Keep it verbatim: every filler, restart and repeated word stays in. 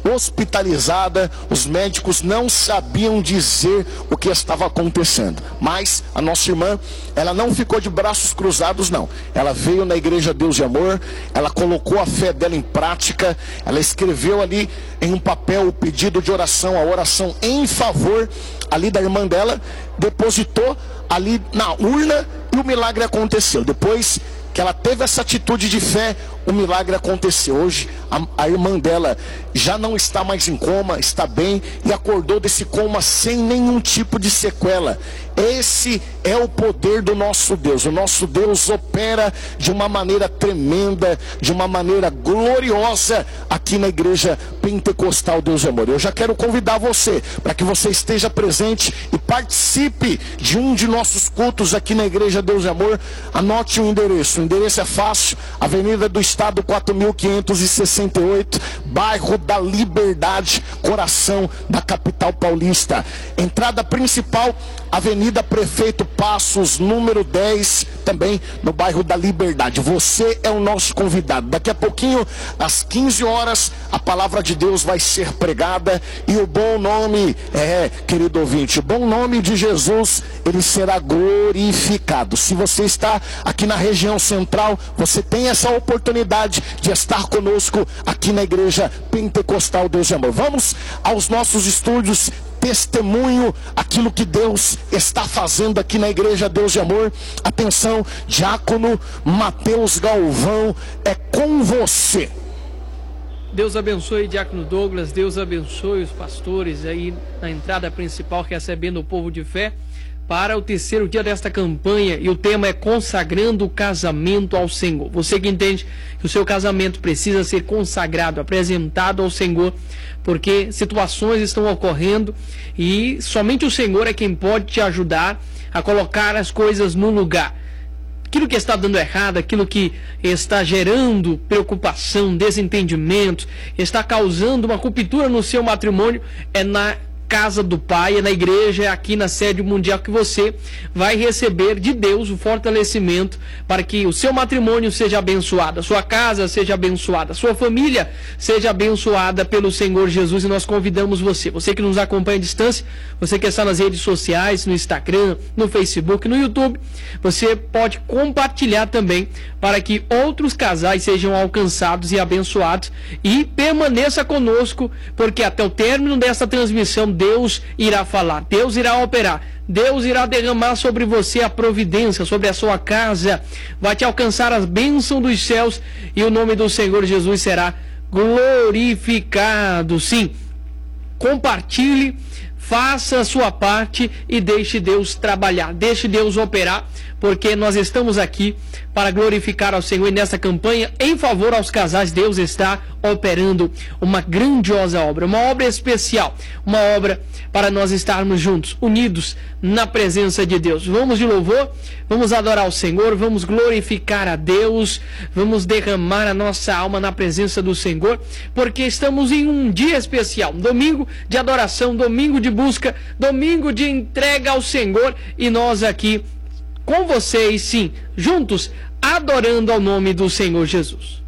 hospitalizada, os médicos não sabiam dizer o que estava acontecendo. Mas a nossa irmã, ela não ficou de braços cruzados, não. Ela veio na igreja Deus de Amor, ela colocou a fé dela em prática, ela escreveu ali em um papel o pedido de oração, a oração em favor ali da irmã dela, depositou ali na urna e o milagre aconteceu. Depois que ela teve essa atitude de fé, o milagre aconteceu. Hoje a, a irmã dela já não está mais em coma, está bem e acordou desse coma sem nenhum tipo de sequela. Esse é o poder do nosso Deus. O nosso Deus opera de uma maneira tremenda, de uma maneira gloriosa aqui na igreja Pentecostal Deus de Amor. Eu já quero convidar você para que você esteja presente e participe de um de nossos cultos aqui na igreja Deus de Amor. Anote o endereço. O endereço é fácil: Avenida do Estado quatro mil quinhentos e sessenta e oito, bairro da Liberdade, coração da capital paulista. Entrada principal, Avenida Prefeito Passos, número dez, também no bairro da Liberdade. Você é o nosso convidado. Daqui a pouquinho, às quinze horas, a palavra de Deus vai ser pregada e o bom nome, é, querido ouvinte, o bom nome de Jesus, ele será glorificado. Se você está aqui na região central, você tem essa oportunidade de estar conosco aqui na igreja Pentecostal Deus de Amor. Vamos aos nossos estúdios, testemunho aquilo que Deus está fazendo aqui na igreja Deus de Amor. Atenção, diácono Mateus Galvão, é com você. Deus abençoe, diácono Douglas. Deus abençoe os pastores aí na entrada principal, recebendo o povo de fé para o terceiro dia desta campanha, e o tema é consagrando o casamento ao Senhor. Você que entende que o seu casamento precisa ser consagrado, apresentado ao Senhor, porque situações estão ocorrendo e somente o Senhor é quem pode te ajudar a colocar as coisas no lugar. Aquilo que está dando errado, aquilo que está gerando preocupação, desentendimento, está causando uma ruptura no seu matrimônio, é na casa do Pai, é na igreja, é aqui na sede mundial que você vai receber de Deus o fortalecimento para que o seu matrimônio seja abençoado, a sua casa seja abençoada, a sua família seja abençoada pelo Senhor Jesus. E nós convidamos você, você que nos acompanha à distância, você que está nas redes sociais, no Instagram, no Facebook, no YouTube, você pode compartilhar também para que outros casais sejam alcançados e abençoados, e permaneça conosco, porque até o término dessa transmissão Deus irá falar, Deus irá operar, Deus irá derramar sobre você a providência, sobre a sua casa, vai te alcançar as bênçãos dos céus e o nome do Senhor Jesus será glorificado. Sim, compartilhe, faça a sua parte e deixe Deus trabalhar, deixe Deus operar, porque nós estamos aqui para glorificar ao Senhor, e nessa campanha em favor aos casais Deus está operando uma grandiosa obra, uma obra especial, uma obra para nós estarmos juntos, unidos na presença de Deus. Vamos de louvor, vamos adorar o Senhor, vamos glorificar a Deus, vamos derramar a nossa alma na presença do Senhor, porque estamos em um dia especial, um domingo de adoração, domingo de busca, domingo de entrega ao Senhor, e nós aqui com vocês, sim, juntos, adorando ao nome do Senhor Jesus.